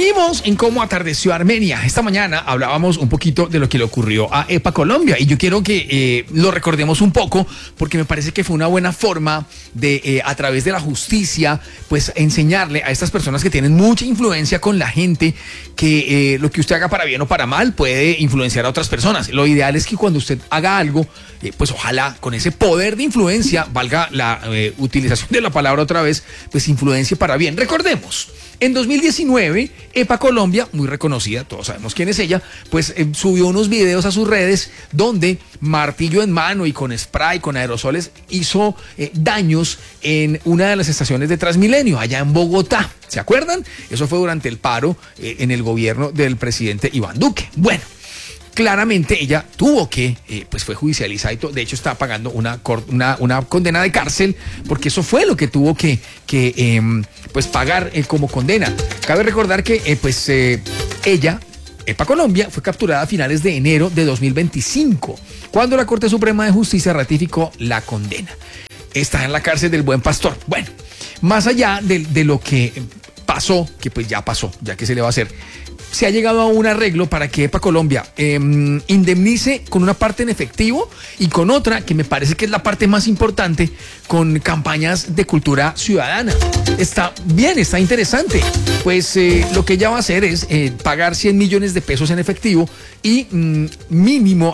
Seguimos en Cómo atardeció Armenia. Esta mañana hablábamos un poquito de lo que le ocurrió a EPA Colombia y yo quiero que lo recordemos un poco porque me parece que fue una buena forma de, a través de la justicia, pues enseñarle a estas personas que tienen mucha influencia con la gente que lo que usted haga para bien o para mal puede influenciar a otras personas. Lo ideal es que cuando usted haga algo, pues ojalá con ese poder de influencia, valga la utilización de la palabra otra vez, pues influencia para bien. Recordemos, en 2019, EPA Colombia, muy reconocida, todos sabemos quién es ella, pues subió unos videos a sus redes donde martillo en mano y con spray, con aerosoles, hizo daños en una de las estaciones de Transmilenio, allá en Bogotá. ¿Se acuerdan? Eso fue durante el paro en el gobierno del presidente Iván Duque. Bueno, claramente ella tuvo que, pues fue judicializada y de hecho está pagando una condena de cárcel porque eso fue lo que tuvo que pues pagar como condena. Cabe recordar que ella, EPA Colombia, fue capturada a finales de enero de 2025 cuando la Corte Suprema de Justicia ratificó la condena. Está en la cárcel del Buen Pastor. Bueno, más allá de lo que pasó, que pues ya pasó, ya que se le va a hacer, se ha llegado a un arreglo para que EPA Colombia indemnice con una parte en efectivo y con otra, que me parece que es la parte más importante, con campañas de cultura ciudadana. Está bien, está interesante. Pues lo que ella va a hacer es pagar 100 millones de pesos en efectivo y mínimo